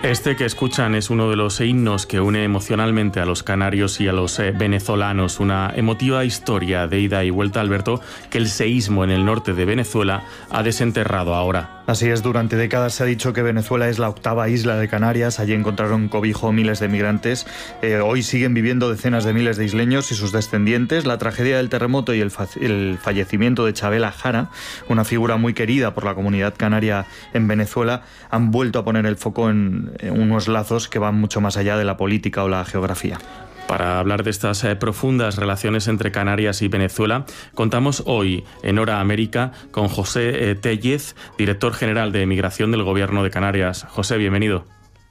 Este que escuchan es uno de los himnos que une emocionalmente a los canarios y a los venezolanos. Una emotiva historia de ida y vuelta, Alberto, que el seísmo en el norte de Venezuela ha desenterrado ahora. Así es, durante décadas se ha dicho que Venezuela es la octava isla de Canarias. Allí encontraron cobijo miles de migrantes. Hoy siguen viviendo decenas de miles de isleños y sus descendientes. La tragedia del terremoto y el fallecimiento de Chabela Jara, una figura muy querida por la comunidad canaria en Venezuela, han vuelto a poner el foco en unos lazos que van mucho más allá de la política o la geografía. Para hablar de estas profundas relaciones entre Canarias y Venezuela, contamos hoy en Hora América con José Tellez, director general de Migración del Gobierno de Canarias. José, bienvenido.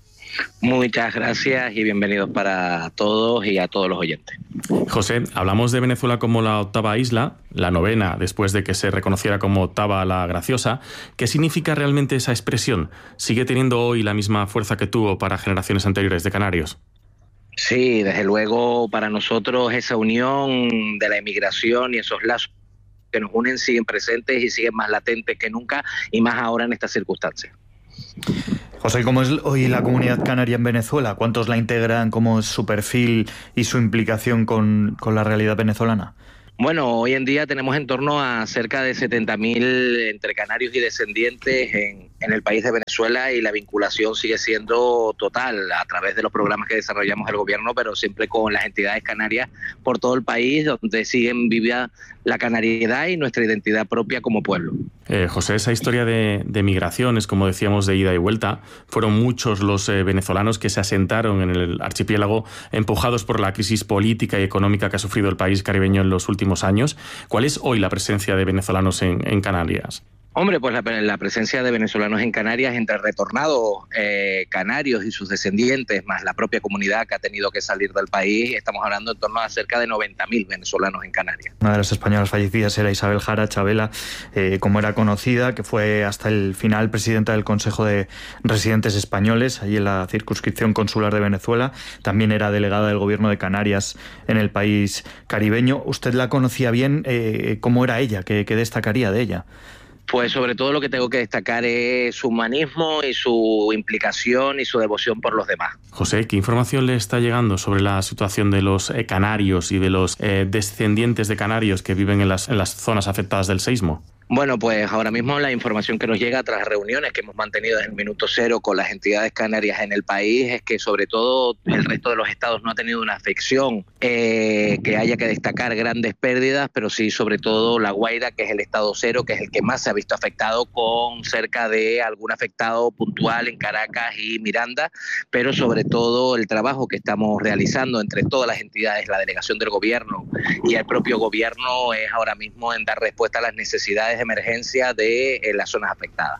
Muchas gracias y bienvenidos para todos y a todos los oyentes. José, hablamos de Venezuela como la octava isla, la novena después de que se reconociera como octava la graciosa. ¿Qué significa realmente esa expresión? ¿Sigue teniendo hoy la misma fuerza que tuvo para generaciones anteriores de canarios? Sí, desde luego para nosotros esa unión de la emigración y esos lazos que nos unen siguen presentes y siguen más latentes que nunca y más ahora en estas circunstancias. José, ¿cómo es hoy la comunidad canaria en Venezuela? ¿Cuántos la integran? ¿Cómo es su perfil y su implicación con la realidad venezolana? Bueno, hoy en día tenemos en torno a cerca de 70.000 entre canarios y descendientes en el país de Venezuela y la vinculación sigue siendo total a través de los programas que desarrollamos el gobierno, pero siempre con las entidades canarias por todo el país, donde siguen viva la canariedad y nuestra identidad propia como pueblo. José, esa historia de migraciones, como decíamos, de ida y vuelta, fueron muchos los venezolanos que se asentaron en el archipiélago empujados por la crisis política y económica que ha sufrido el país caribeño en los últimos años. ¿Cuál es hoy la presencia de venezolanos en Canarias? Hombre, pues la presencia de venezolanos en Canarias, entre retornados canarios y sus descendientes, más la propia comunidad que ha tenido que salir del país, estamos hablando en torno a cerca de 90.000 venezolanos en Canarias. Una de las españolas fallecidas era Isabel Jara, Chabela, como era conocida, que fue hasta el final presidenta del Consejo de Residentes Españoles, allí en la circunscripción consular de Venezuela. También era delegada del Gobierno de Canarias en el país caribeño. ¿Usted la conocía bien? ¿Cómo era ella? ¿Qué destacaría de ella? Pues sobre todo lo que tengo que destacar es su humanismo y su implicación y su devoción por los demás. José, ¿qué información le está llegando sobre la situación de los canarios y de los descendientes de canarios que viven en las zonas afectadas del seísmo? Bueno, pues ahora mismo la información que nos llega tras reuniones que hemos mantenido desde el minuto cero con las entidades canarias en el país es que sobre todo el resto de los estados no ha tenido una afección que haya que destacar grandes pérdidas, pero sí sobre todo La Guaira, que es el estado cero, que es el que más se ha visto afectado, con cerca de algún afectado puntual en Caracas y Miranda, pero sobre todo el trabajo que estamos realizando entre todas las entidades, la delegación del gobierno y el propio gobierno es ahora mismo en dar respuesta a las necesidades de emergencia de las zonas afectadas.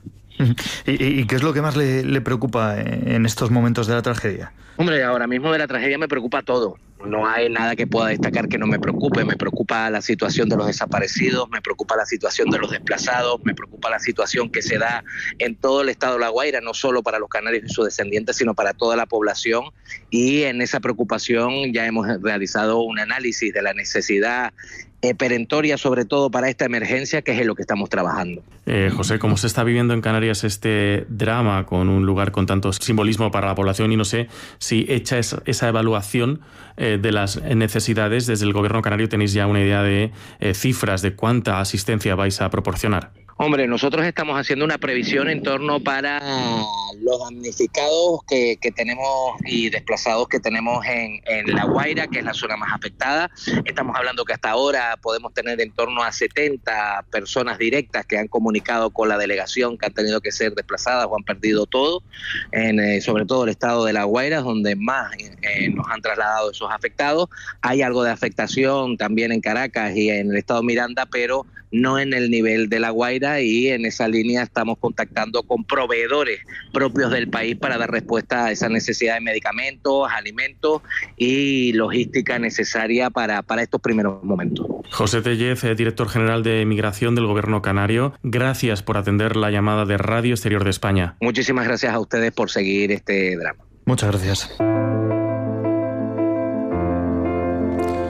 ¿Y qué es lo que más le preocupa en estos momentos de la tragedia? Hombre, ahora mismo de la tragedia me preocupa todo. No hay nada que pueda destacar que no me preocupe. Me preocupa la situación de los desaparecidos, me preocupa la situación de los desplazados, me preocupa la situación que se da en todo el estado de La Guaira, no solo para los canarios y sus descendientes, sino para toda la población. Y en esa preocupación ya hemos realizado un análisis de la necesidad perentoria, sobre todo para esta emergencia, que es en lo que estamos trabajando. José, ¿cómo se está viviendo en Canarias este drama con un lugar con tanto simbolismo para la población? Y no sé si hecha esa evaluación de las necesidades, desde el gobierno canario tenéis ya una idea de cifras de cuánta asistencia vais a proporcionar. Hombre, nosotros estamos haciendo una previsión en torno para los damnificados que tenemos y desplazados que tenemos en La Guaira, que es la zona más afectada. Estamos hablando que hasta ahora podemos tener en torno a 70 personas directas que han comunicado con la delegación que han tenido que ser desplazadas o han perdido todo, sobre todo el estado de La Guaira, donde más nos han trasladado esos afectados. Hay algo de afectación también en Caracas y en el estado Miranda, pero no en el nivel de La Guaira, y en esa línea estamos contactando con proveedores propios del país para dar respuesta a esa necesidad de medicamentos, alimentos y logística necesaria para estos primeros momentos. José Tellez, director general de Migración del Gobierno canario, gracias por atender la llamada de Radio Exterior de España. Muchísimas gracias a ustedes por seguir este drama. Muchas gracias.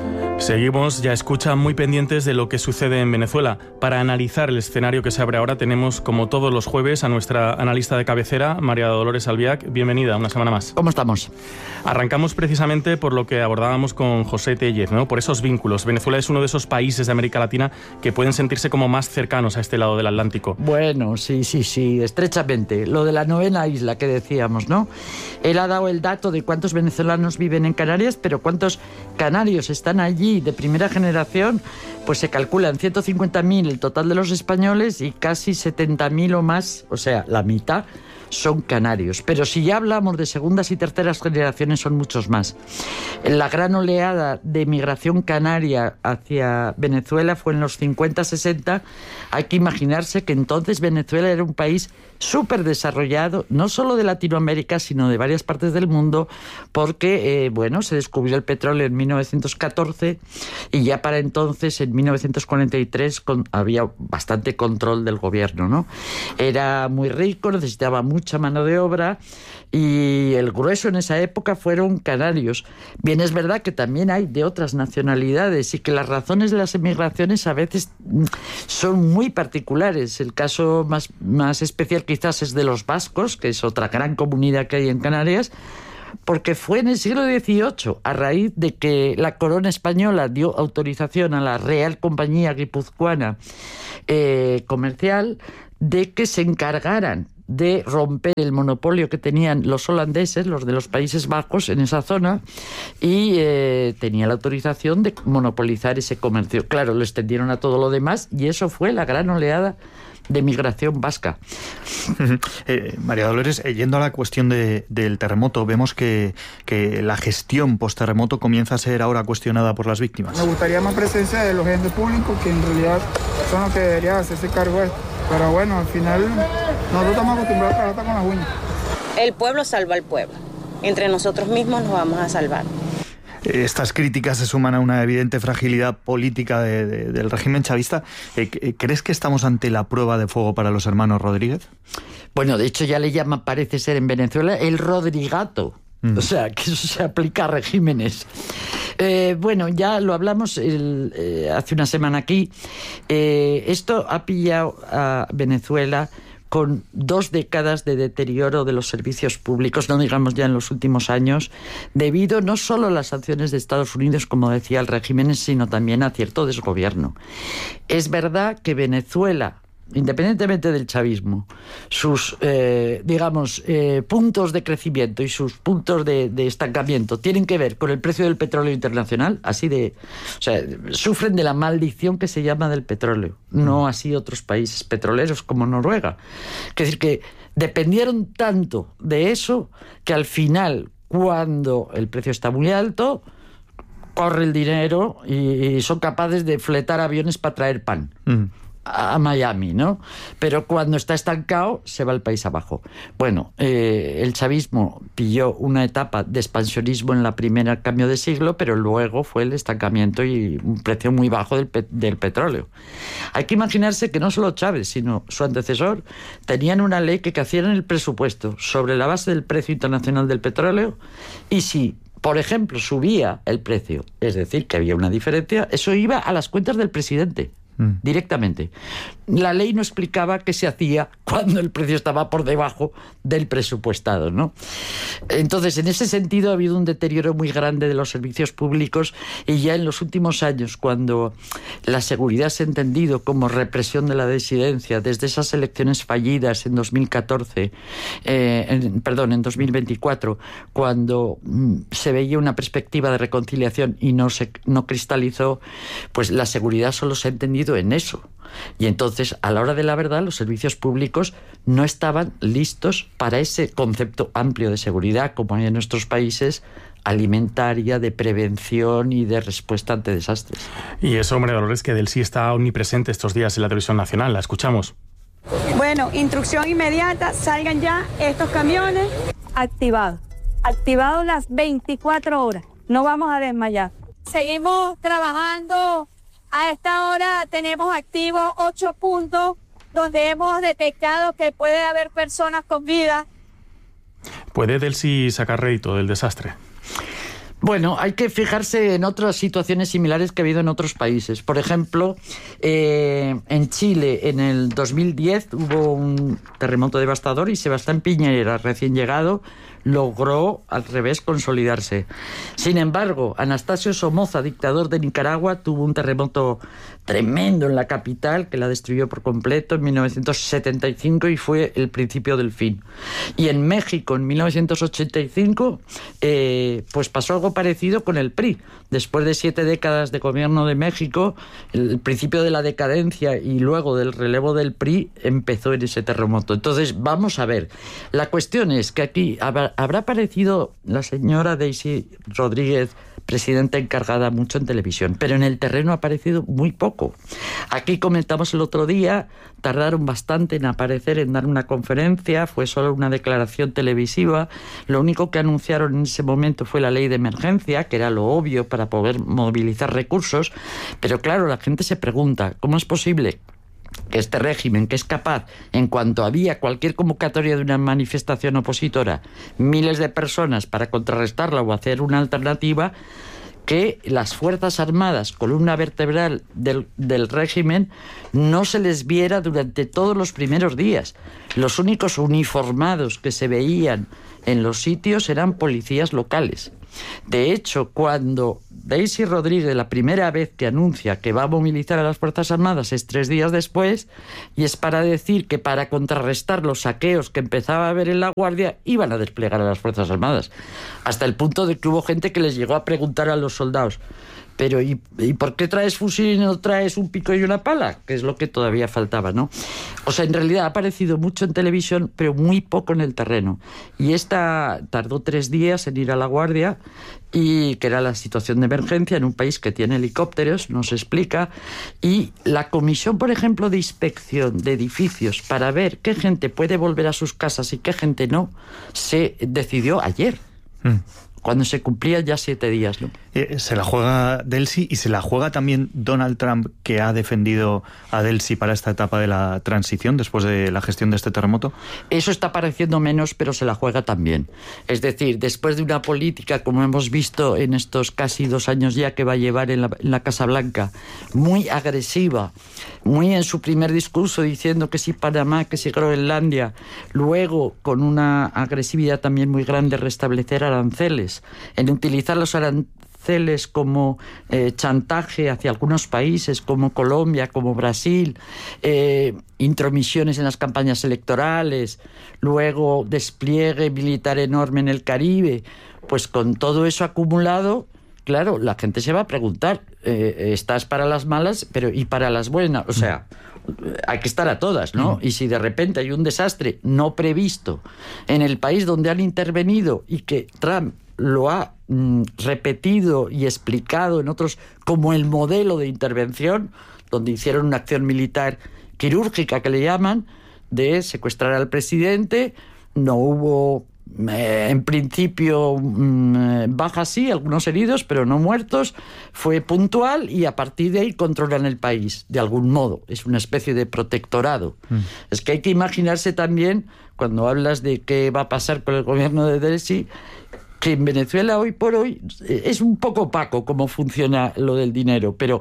Seguimos, ya escucha, muy pendientes de lo que sucede en Venezuela. Para analizar el escenario que se abre ahora tenemos, como todos los jueves, a nuestra analista de cabecera, María Dolores Albiac. Bienvenida, una semana más. ¿Cómo estamos? Arrancamos precisamente por lo que abordábamos con José Tellez, ¿no? Por esos vínculos. Venezuela es uno de esos países de América Latina que pueden sentirse como más cercanos a este lado del Atlántico. Bueno, sí, estrechamente. Lo de la novena isla que decíamos, ¿no? Él ha dado el dato de cuántos venezolanos viven en Canarias, pero cuántos canarios están allí de primera generación, pues se calculan 150.000 el total de los españoles y casi 70.000 o más, o sea, la mitad, son canarios. Pero si ya hablamos de segundas y terceras generaciones, son muchos más. La gran oleada de migración canaria hacia Venezuela fue en los 50-60. Hay que imaginarse que entonces Venezuela era un país súper desarrollado, no solo de Latinoamérica, sino de varias partes del mundo, porque, se descubrió el petróleo en 1914 y ya para entonces, en 1943, había bastante control del gobierno, ¿no? Era muy rico, necesitaba mucha mano de obra y el grueso en esa época fueron canarios. Bien, es verdad que también hay de otras nacionalidades y que las razones de las emigraciones a veces son muy particulares. El caso más especial quizás es de los vascos, que es otra gran comunidad que hay en Canarias, porque fue en el siglo XVIII, a raíz de que la corona española dio autorización a la Real Compañía Guipuzcoana Comercial de que se encargaran de romper el monopolio que tenían los holandeses, los de los Países Bajos, en esa zona, y tenía la autorización de monopolizar ese comercio. Claro, lo extendieron a todo lo demás y eso fue la gran oleada de migración vasca. María Dolores, yendo a la cuestión del terremoto, vemos que la gestión post-terremoto comienza a ser ahora cuestionada por las víctimas. Me gustaría más presencia de los entes públicos, que en realidad son los que deberían hacerse cargo de esto. Pero bueno, al final nosotros estamos acostumbrados a trabajar con las uñas. El pueblo salva al pueblo. Entre nosotros mismos nos vamos a salvar. Estas críticas se suman a una evidente fragilidad política del régimen chavista. ¿Crees que estamos ante la prueba de fuego para los hermanos Rodríguez? Bueno, de hecho ya le llaman, parece ser en Venezuela, el Rodrigato. O sea, que eso se aplica a regímenes. Ya lo hablamos hace una semana aquí. Esto ha pillado a Venezuela con 2 décadas de deterioro de los servicios públicos, no digamos ya en los últimos años, debido no solo a las sanciones de Estados Unidos, como decía el régimen, sino también a cierto desgobierno. Es verdad que Venezuela, independientemente del chavismo, sus puntos de crecimiento y sus puntos de estancamiento tienen que ver con el precio del petróleo internacional, sufren de la maldición que se llama del petróleo, no así otros países petroleros como Noruega. Es decir, que dependieron tanto de eso que al final, cuando el precio está muy alto, corre el dinero y son capaces de fletar aviones para traer pan a Miami, ¿no? Pero cuando está estancado se va el país abajo. Bueno, el chavismo pilló una etapa de expansionismo en la primera cambio de siglo, pero luego fue el estancamiento y un precio muy bajo del petróleo. Hay que imaginarse que no solo Chávez, sino su antecesor, tenían una ley que hacían el presupuesto sobre la base del precio internacional del petróleo, y si, por ejemplo, subía el precio, es decir, que había una diferencia, eso iba a las cuentas del presidente. Directamente. La ley no explicaba qué se hacía cuando el precio estaba por debajo del presupuestado, ¿no? Entonces, en ese sentido ha habido un deterioro muy grande de los servicios públicos, y ya en los últimos años, cuando la seguridad se ha entendido como represión de la disidencia, desde esas elecciones fallidas en 2014, en 2024, cuando se veía una perspectiva de reconciliación y no cristalizó, pues la seguridad solo se ha entendido en eso. Y entonces, a la hora de la verdad, los servicios públicos no estaban listos para ese concepto amplio de seguridad, como hay en nuestros países, alimentaria, de prevención y de respuesta ante desastres. Y eso, María Dolores, que del sí está omnipresente estos días en la televisión nacional. La escuchamos. Bueno, instrucción inmediata, salgan ya estos camiones. Activados las 24 horas, no vamos a desmayar. Seguimos trabajando. A esta hora tenemos activos 8 puntos donde hemos detectado que puede haber personas con vida. ¿Puede Delcy sacar rédito del desastre? Bueno, hay que fijarse en otras situaciones similares que ha habido en otros países. Por ejemplo, en Chile, en el 2010 hubo un terremoto devastador y Sebastián Piñera, recién llegado, logró al revés consolidarse. Sin embargo, Anastasio Somoza, dictador de Nicaragua, tuvo un terremoto tremendo en la capital que la destruyó por completo en 1975 y fue el principio del fin. Y en México, en 1985, pues pasó algo parecido con el PRI. Después de 7 décadas de gobierno de México, el principio de la decadencia y luego del relevo del PRI empezó en ese terremoto. Entonces, vamos a ver. La cuestión es que aquí habrá aparecido la señora Delcy Rodríguez, presidenta encargada, mucho en televisión, pero en el terreno ha aparecido muy poco. Aquí comentamos el otro día, tardaron bastante en aparecer, en dar una conferencia, fue solo una declaración televisiva. Lo único que anunciaron en ese momento fue la ley de emergencia, que era lo obvio para poder movilizar recursos, pero claro, la gente se pregunta, ¿cómo es posible que este régimen, que es capaz, en cuanto había cualquier convocatoria de una manifestación opositora, miles de personas para contrarrestarla o hacer una alternativa, que las Fuerzas Armadas, columna vertebral del régimen, no se les viera durante todos los primeros días? Los únicos uniformados que se veían en los sitios eran policías locales. De hecho, cuando Delcy Rodríguez, la primera vez que anuncia que va a movilizar a las Fuerzas Armadas, es 3 días después, y es para decir que para contrarrestar los saqueos que empezaba a haber en La Guardia, iban a desplegar a las Fuerzas Armadas. Hasta el punto de que hubo gente que les llegó a preguntar a los soldados, pero ¿y por qué traes fusil y no traes un pico y una pala? Que es lo que todavía faltaba, ¿no? O sea, en realidad ha aparecido mucho en televisión, pero muy poco en el terreno. Y esta tardó 3 días en ir a La Guardia, y que era la situación de emergencia en un país que tiene helicópteros, no se explica. Y la comisión, por ejemplo, de inspección de edificios para ver qué gente puede volver a sus casas y qué gente no, se decidió ayer. Cuando se cumplían ya 7 días, ¿no? Se la juega Delcy y se la juega también Donald Trump, que ha defendido a Delcy para esta etapa de la transición después de la gestión de este terremoto. Eso está pareciendo menos, pero se la juega también. Es decir, después de una política, como hemos visto en estos casi 2 años ya que va a llevar en la Casa Blanca, muy agresiva, muy en su primer discurso diciendo que si Panamá, que si Groenlandia, luego con una agresividad también muy grande restablecer aranceles, en utilizar los aranceles como chantaje hacia algunos países como Colombia, como Brasil, intromisiones en las campañas electorales, luego despliegue militar enorme en el Caribe. Pues con todo eso acumulado, claro, la gente se va a preguntar, estás para las malas, pero ¿y para las buenas? O sea, hay que estar a todas, ¿no? Y si de repente hay un desastre no previsto en el país donde han intervenido y que Trump lo ha repetido y explicado en otros como el modelo de intervención, donde hicieron una acción militar quirúrgica que le llaman, de secuestrar al presidente, no hubo en principio bajas, sí, algunos heridos, pero no muertos, fue puntual y a partir de ahí controlan el país, de algún modo, es una especie de protectorado. Es que hay que imaginarse también, cuando hablas de qué va a pasar con el gobierno de Delcy, que en Venezuela hoy por hoy es un poco opaco cómo funciona lo del dinero, pero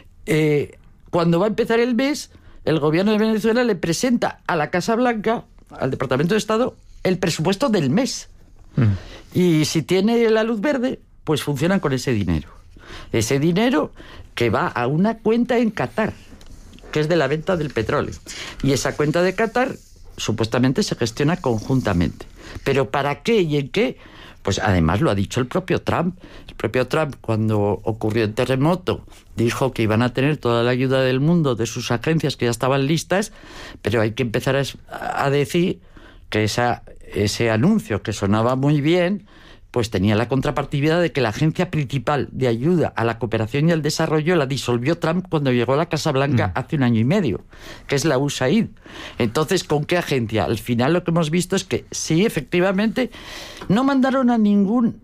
cuando va a empezar el mes, el gobierno de Venezuela le presenta a la Casa Blanca, al Departamento de Estado, el presupuesto del mes. Y si tiene la luz verde, pues funcionan con ese dinero. Ese dinero que va a una cuenta en Qatar, que es de la venta del petróleo. Y esa cuenta de Qatar supuestamente se gestiona conjuntamente. ¿Pero para qué y en qué? Pues además lo ha dicho el propio Trump. El propio Trump, cuando ocurrió el terremoto, dijo que iban a tener toda la ayuda del mundo de sus agencias que ya estaban listas, pero hay que empezar a decir que ese anuncio, que sonaba muy bien, pues tenía la contrapartida de que la agencia principal de ayuda a la cooperación y al desarrollo la disolvió Trump cuando llegó a la Casa Blanca hace 1 año y medio, que es la USAID. Entonces, ¿con qué agencia? Al final lo que hemos visto es que sí, efectivamente, no mandaron a ningún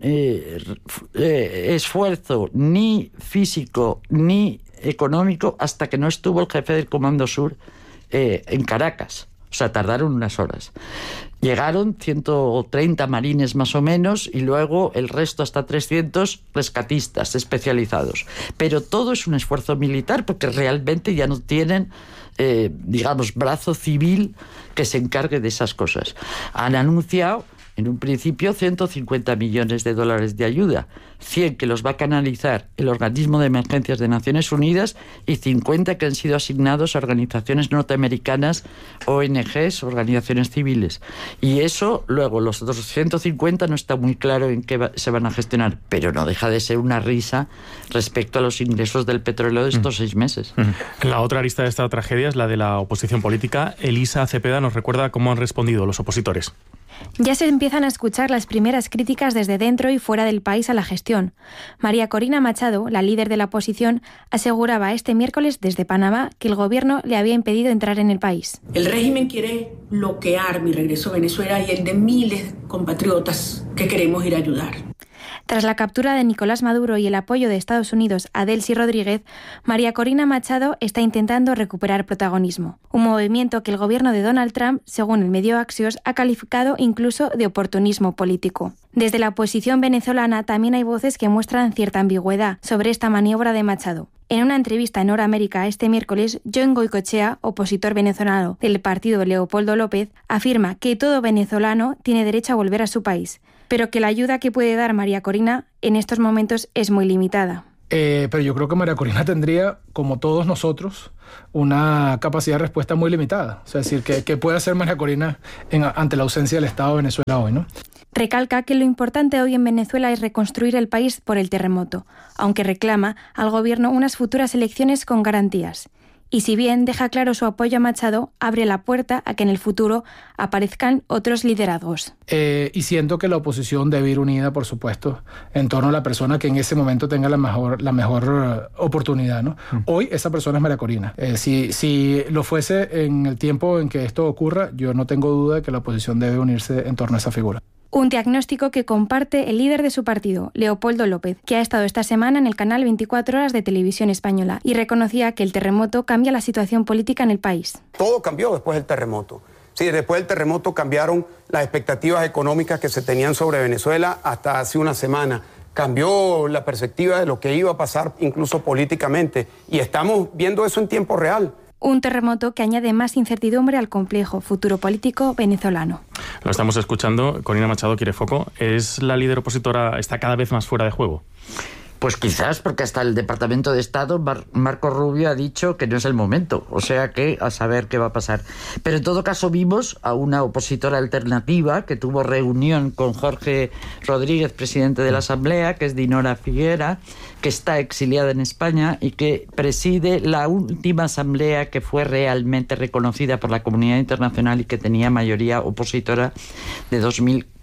esfuerzo, ni físico, ni económico, hasta que no estuvo el jefe del Comando Sur en Caracas. O O sea, tardaron unas horas. Llegaron 130 marines más o menos y luego el resto, hasta 300 rescatistas especializados. Pero todo es un esfuerzo militar porque realmente ya no tienen, digamos, brazo civil que se encargue de esas cosas. Han anunciado en un principio 150 millones de dólares de ayuda, 100 que los va a canalizar el Organismo de Emergencias de Naciones Unidas y 50 que han sido asignados a organizaciones norteamericanas, ONGs, organizaciones civiles. Y eso, luego, los otros 150 no está muy claro en qué se van a gestionar, pero no deja de ser una risa respecto a los ingresos del petróleo de estos 6 meses. La otra arista de esta tragedia es la de la oposición política. Elisa Cepeda nos recuerda cómo han respondido los opositores. Ya se empiezan a escuchar las primeras críticas desde dentro y fuera del país a la gestión. María Corina Machado, la líder de la oposición, aseguraba este miércoles desde Panamá que el gobierno le había impedido entrar en el país. El régimen quiere bloquear mi regreso a Venezuela y el de miles de compatriotas que queremos ir a ayudar. Tras la captura de Nicolás Maduro y el apoyo de Estados Unidos a Delcy Rodríguez, María Corina Machado está intentando recuperar protagonismo. Un movimiento que el gobierno de Donald Trump, según el medio Axios, ha calificado incluso de oportunismo político. Desde la oposición venezolana también hay voces que muestran cierta ambigüedad sobre esta maniobra de Machado. En una entrevista en Hora América este miércoles, John Goycochea, opositor venezolano del partido Leopoldo López, afirma que todo venezolano tiene derecho a volver a su país, pero que la ayuda que puede dar María Corina en estos momentos es muy limitada. Pero yo creo que María Corina tendría, como todos nosotros, una capacidad de respuesta muy limitada. O sea, es decir, ¿qué puede hacer María Corina ante la ausencia del Estado de Venezuela hoy, ¿no? Recalca que lo importante hoy en Venezuela es reconstruir el país por el terremoto, aunque reclama al gobierno unas futuras elecciones con garantías. Y si bien deja claro su apoyo a Machado, abre la puerta a que en el futuro aparezcan otros liderazgos. Y siento que la oposición debe ir unida, por supuesto, en torno a la persona que en ese momento tenga la mejor oportunidad, ¿no? Hoy esa persona es María Corina. Si lo fuese en el tiempo en que esto ocurra, yo no tengo duda de que la oposición debe unirse en torno a esa figura. Un diagnóstico que comparte el líder de su partido, Leopoldo López, que ha estado esta semana en el canal 24 Horas de Televisión Española y reconocía que el terremoto cambia la situación política en el país. Todo cambió después del terremoto. Sí, después del terremoto cambiaron las expectativas económicas que se tenían sobre Venezuela hasta hace una semana. Cambió la perspectiva de lo que iba a pasar incluso políticamente y estamos viendo eso en tiempo real. Un terremoto que añade más incertidumbre al complejo futuro político venezolano. Lo estamos escuchando. Corina Machado quiere foco. ¿Es la líder opositora, está cada vez más fuera de juego? Pues quizás, porque hasta el Departamento de Estado, Marco Rubio, ha dicho que no es el momento. O sea que a saber qué va a pasar. Pero en todo caso vimos a una opositora alternativa que tuvo reunión con Jorge Rodríguez, presidente de la Asamblea, que es Dinora Figuera, que está exiliada en España y que preside la última asamblea que fue realmente reconocida por la comunidad internacional y que tenía mayoría opositora de 2015.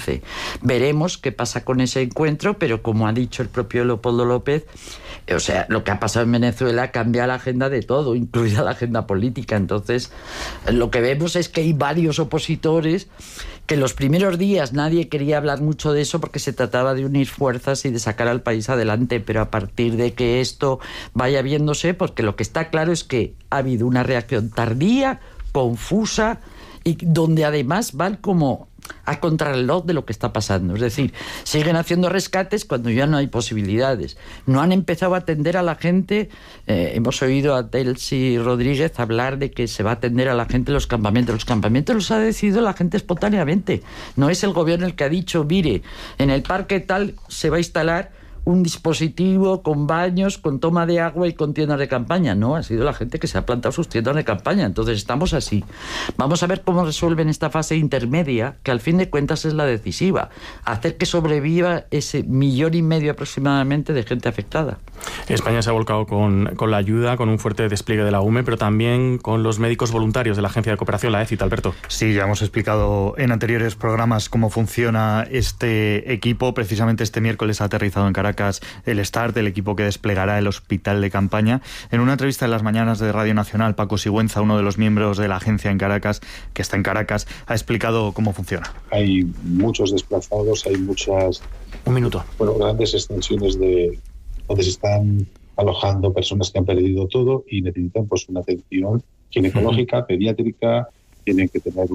Veremos qué pasa con ese encuentro, pero como ha dicho el propio Leopoldo López, o sea, lo que ha pasado en Venezuela cambia la agenda de todo, incluida la agenda política. Entonces, lo que vemos es que hay varios opositores que en los primeros días nadie quería hablar mucho de eso porque se trataba de unir fuerzas y de sacar al país adelante, pero a partir de que esto vaya viéndose, porque lo que está claro es que ha habido una reacción tardía, confusa, y donde además van como a contrarreloj de lo que está pasando. Es decir, siguen haciendo rescates cuando ya no hay posibilidades. No han empezado a atender a la gente. Hemos oído a Delcy Rodríguez hablar de que se va a atender a la gente en los campamentos. Los campamentos los ha decidido la gente espontáneamente. No es el gobierno el que ha dicho, mire, en el parque tal se va a instalar un dispositivo con baños, con toma de agua y con tiendas de campaña. No, ha sido la gente que se ha plantado sus tiendas de campaña. Entonces estamos así. Vamos a ver cómo resuelven esta fase intermedia, que al fin de cuentas es la decisiva. Hacer que sobreviva ese 1,5 millones aproximadamente de gente afectada. España se ha volcado con la ayuda, con un fuerte despliegue de la UME, pero también con los médicos voluntarios de la Agencia de Cooperación, la ECIT, Alberto. Sí, ya hemos explicado en anteriores programas cómo funciona este equipo. Precisamente este miércoles ha aterrizado en Caracas el START, el equipo que desplegará el hospital de campaña. En una entrevista en las mañanas de Radio Nacional, Paco Sigüenza, uno de los miembros de la agencia en Caracas, que está en Caracas, ha explicado cómo funciona. Hay muchos desplazados, hay muchas... grandes extensiones de donde se están alojando personas que han perdido todo y necesitan pues una atención ginecológica, pediátrica, tienen que tener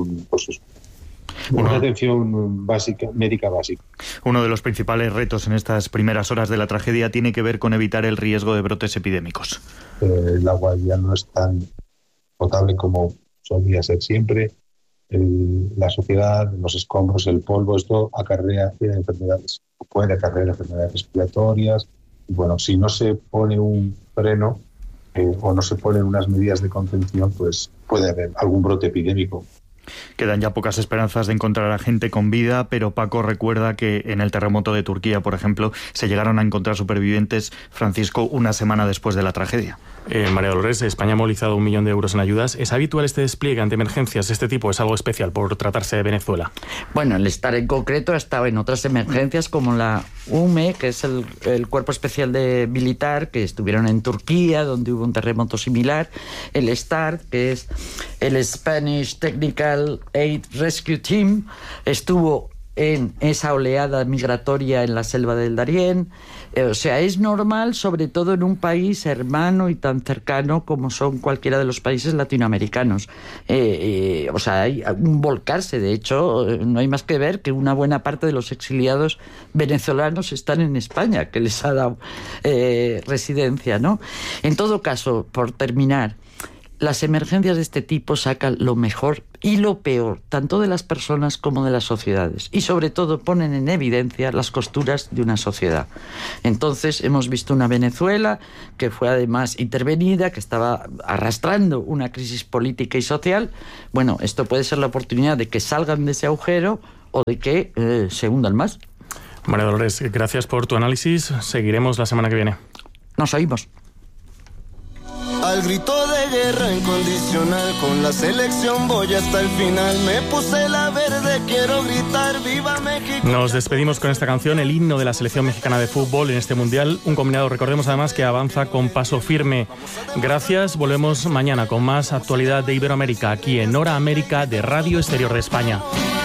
una atención médica básica. Uno de los principales retos en estas primeras horas de la tragedia tiene que ver con evitar el riesgo de brotes epidémicos. El agua ya no es tan potable como solía ser siempre. La suciedad, los escombros, el polvo, esto acarrea enfermedades, puede acarrear enfermedades respiratorias. Y bueno, si no se pone un freno o no se ponen unas medidas de contención, pues puede haber algún brote epidémico. Quedan ya pocas esperanzas de encontrar a gente con vida, pero Paco recuerda que en el terremoto de Turquía, por ejemplo, se llegaron a encontrar supervivientes, Francisco, una semana después de la tragedia. María Dolores, España ha movilizado 1 millón de euros en ayudas. ¿Es habitual este despliegue ante emergencias de este tipo? ¿Es algo especial por tratarse de Venezuela? Bueno, el STAR en concreto ha estado en otras emergencias como la UME, que es el Cuerpo Especial de Militar, que estuvieron en Turquía, donde hubo un terremoto similar. El STAR, que es el Spanish Technical Aid Rescue Team, estuvo en esa oleada migratoria en la selva del Darién. O sea, es normal, sobre todo en un país hermano y tan cercano como son cualquiera de los países latinoamericanos. O sea, hay un volcarse. De hecho, no hay más que ver que una buena parte de los exiliados venezolanos están en España, que les ha dado residencia, ¿no? En todo caso, por terminar, las emergencias de este tipo sacan lo mejor y lo peor, tanto de las personas como de las sociedades. Y sobre todo ponen en evidencia las costuras de una sociedad. Entonces hemos visto una Venezuela que fue además intervenida, que estaba arrastrando una crisis política y social. Bueno, esto puede ser la oportunidad de que salgan de ese agujero o de que se hundan más. María Dolores, gracias por tu análisis. Seguiremos la semana que viene. Nos oímos. Al grito de guerra incondicional, con la selección voy hasta el final. Me puse la verde, quiero gritar ¡Viva México! Nos despedimos con esta canción, el himno de la selección mexicana de fútbol en este Mundial. Un combinado, recordemos además, que avanza con paso firme. Gracias, volvemos mañana con más actualidad de Iberoamérica, aquí en Hora América de Radio Exterior de España.